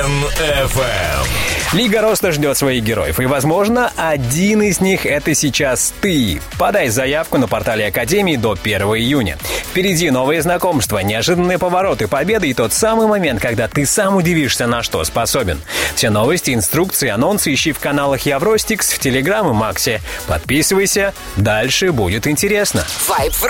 НФМ. Лига роста ждет своих героев, и, возможно, один из них — это сейчас ты. Подай заявку на портале Академии до 1 июня. Впереди новые знакомства, неожиданные повороты, победы и тот самый момент, когда ты сам удивишься, на что способен. Все новости, инструкции, анонсы ищи в каналах Евростикс, в Телеграм и Максе. Подписывайся, дальше будет интересно. Вайб в